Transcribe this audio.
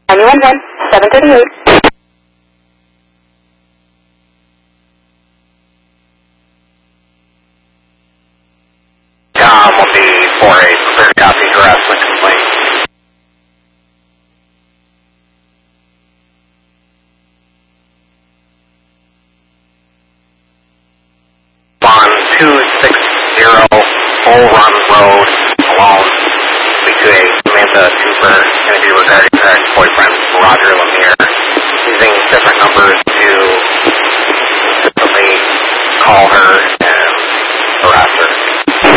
911, 738. Tom on the 4-8, clear copy, harassment complaint. On 260 Bull Run Road, alone, speak to a Samantha Cooper, going to be regarding her ex-boyfriend, Roger Lemire, using different numbers